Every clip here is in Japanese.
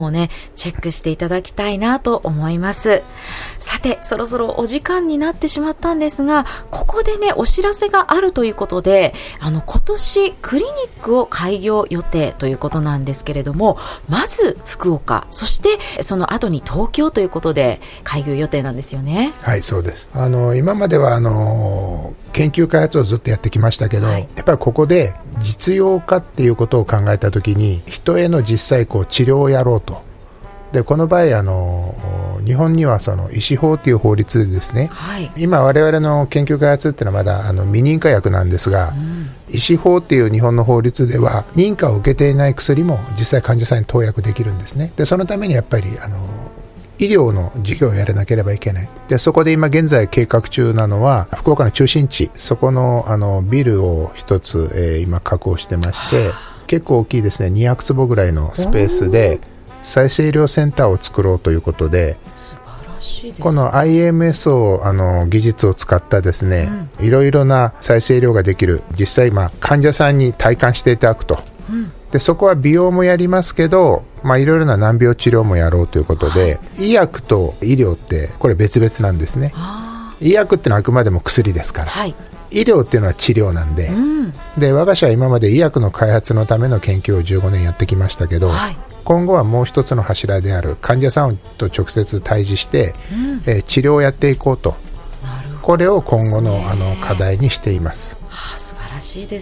もね、チェックしていただきたいなと思います。さて、そろそろお時間になってしまったんですが、ここでね、お知らせがあるということで、今年クリニックを開業予定ということなんですけれども、まず福岡、そしてその後に東京ということで開業予定なんですよね。 はい、そうです。今までは研究開発をずっとやってきましたけど、やっぱりここで実用化っていうことを考えたときに、人への実際治療をやろうと。でこの場合日本にはその医師法という法律でですね、今我々の研究開発っていうのはまだ未認可薬なんですが、医師法っていう日本の法律では認可を受けていない薬も実際患者さんに投薬できるんですね。でそのためにやっぱり医療の授業をやらなければいけない。でそこで今現在計画中なのは福岡の中心地、そこのビルを一つ、今確保してまして、結構大きいですね、200坪ぐらいのスペースで再生医療センターを作ろうということで、 素晴らしいですね。 この IMS を技術を使ったですね、いろいろな再生医療ができる、実際患者さんに体感していただくと、でそこは美容もやりますけど、いろいろな難病治療もやろうということで、医薬と医療ってこれ別々なんですね。医薬ってのはあくまでも薬ですから、医療っていうのは治療なんで、で我が社は今まで医薬の開発のための研究を15年やってきましたけど、今後はもう一つの柱である患者さんと直接対峙して、治療をやっていこうと、これを今後の課題にしています。 素晴らしいです。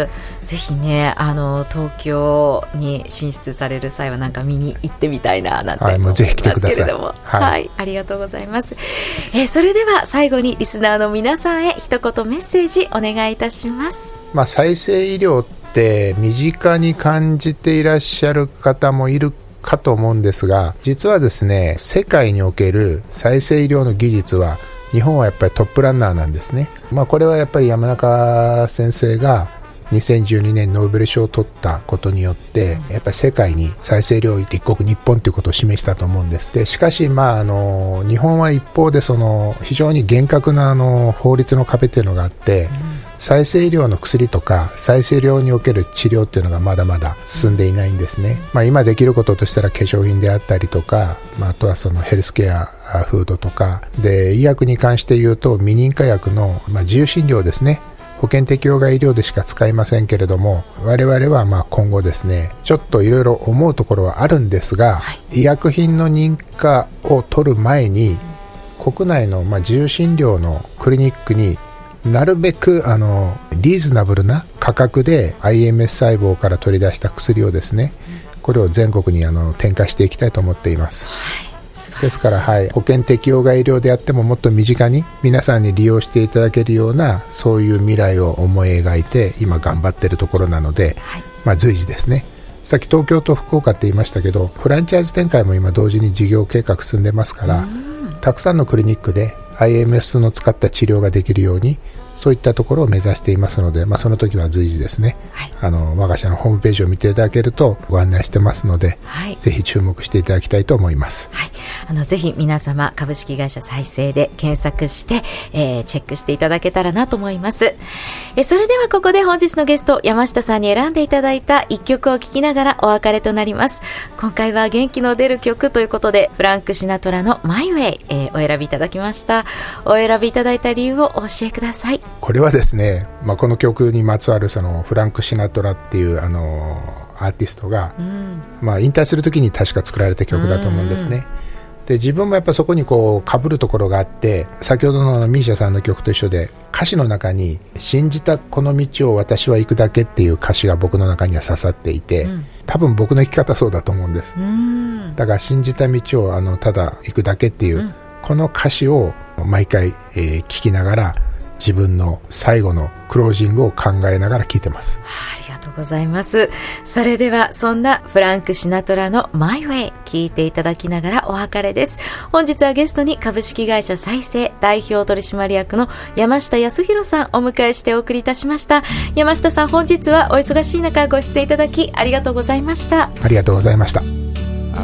ぜひね、東京に進出される際はなんか見に行ってみたいななんて思いますけれども、ありがとうございます。それでは最後にリスナーの皆さんへ一言メッセージお願いいたします。 再生医療って身近に感じていらっしゃる方もいるかと思うんですが、実はですね、世界における再生医療の技術は日本はやっぱりトップランナーなんですね。これはやっぱり山中先生が2012年ノーベル賞を取ったことによって、やっぱり世界に再生医療立国日本ということを示したと思うんです。でしかし、日本は一方で非常に厳格な法律の壁というのがあって、再生医療の薬とか再生医療における治療っていうのがまだまだ進んでいないんですね。今できることとしたら化粧品であったりとか、あとはヘルスケアフードとかで、医薬に関して言うと未認可薬の、自由診療ですね。保険適用外医療でしか使いませんけれども、我々は今後ですね、ちょっといろいろ思うところはあるんですが、医薬品の認可を取る前に国内の自由診療のクリニックになるべくリーズナブルな価格で IMS 細胞から取り出した薬をですね、これを全国に展開していきたいと思っています。ですから、保険適用外医療であってももっと身近に皆さんに利用していただけるような、そういう未来を思い描いて今頑張っているところなので、随時ですね、さっき東京と福岡って言いましたけど、フランチャイズ展開も今同時に事業計画進んでますから、たくさんのクリニックで IMS の使った治療ができるように、そういったところを目指していますので、その時は随時ですね、我が社のホームページを見ていただけるとご案内してますので、ぜひ注目していただきたいと思います。 ぜひ皆様株式会社再生で検索して、チェックしていただけたらなと思います。それではここで本日のゲスト山下さんに選んでいただいた一曲を聴きながらお別れとなります。今回は元気の出る曲ということで、フランク・シナトラの My Way、お選びいただきました。お選びいただいた理由をお教えください。 これはですね、この曲にまつわるフランク・シナトラっていうアーティストが、引退する時に確か作られた曲だと思うんですね。で自分もやっぱそこに被るところがあって、先ほどのミーシャさんの曲と一緒で、歌詞の中に信じたこの道を私は行くだけっていう歌詞が僕の中には刺さっていて、多分僕の生き方そうだと思うんです。だから信じた道をただ行くだけっていう、この歌詞を毎回、聞きながら自分の最後のクロージングを考えながら聴いてます。 ありがとうございます。それではそんなフランク・シナトラの My Way 聴いていただきながらお別れです。本日はゲストに株式会社再生代表取締役の山下康弘さんお迎えしてお送りいたしました。山下さん、本日はお忙しい中ご出演いただきありがとうございました。 ありがとうございました。